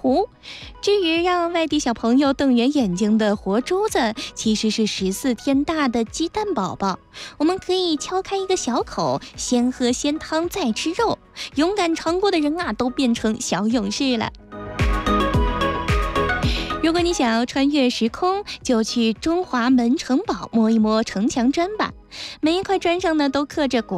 湖。至于让外地小朋友瞪圆眼睛的活珠子，其实是14天大的鸡蛋宝宝。我们可以敲开一个小口，先喝鲜汤再吃肉，勇敢尝过的人啊，都变成小勇士了。如果你想要穿越时空，就去中华门城堡摸一摸城墙砖吧，每一块砖上呢都刻着